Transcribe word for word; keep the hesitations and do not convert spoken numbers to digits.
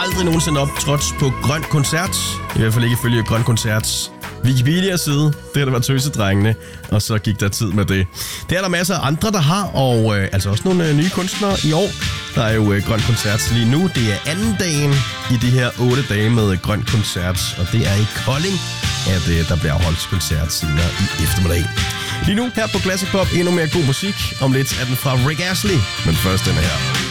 aldrig nogensinde optrådt på Grøn Koncert. I hvert fald ikke ifølge Grøn Koncerts Wikipedia-side. Det har der været Tøsedrengene, og så gik der tid med det. Det er der masser af andre, der har, og øh, altså også nogle øh, nye kunstnere i år. Der er jo øh, Grøn Koncert lige nu. Det er anden dagen i de her otte dage med Grøn Koncert, og det er i Kolding, at øh, der bliver holdt koncert senere i eftermiddag. Lige nu her på Classic Pop endnu mere god musik. Om lidt er den fra Rick Astley, men først den her.